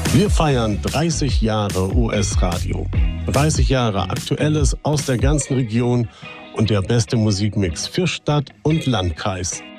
Wir feiern 30 Jahre US-Radio. 30 Jahre Aktuelles aus der ganzen Region und der beste Musikmix für Stadt und Landkreis.